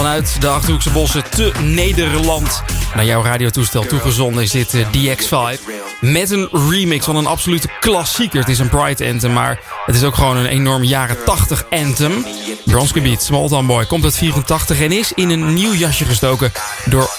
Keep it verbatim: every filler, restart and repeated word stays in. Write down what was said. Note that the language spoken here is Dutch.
Vanuit de Achterhoekse Bossen te Nederland naar jouw radiotoestel toegezonden is dit uh, D X vijf. Met een remix van een absolute klassieker. Het is een Pride anthem, maar het is ook gewoon een enorm jaren tachtig anthem. Bronski Beat, Small Town Boy, komt uit vierentachtig en is in een nieuw jasje gestoken door